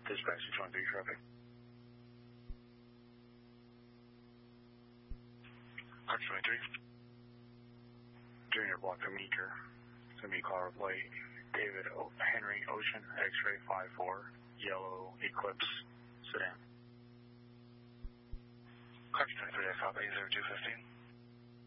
Dispatch 223 traffic. Arch 23. Junior block the meter. It's going to be car plate David Henry Ocean X-ray 54 yellow Eclipse sedan. Arch 23, I copy 0215.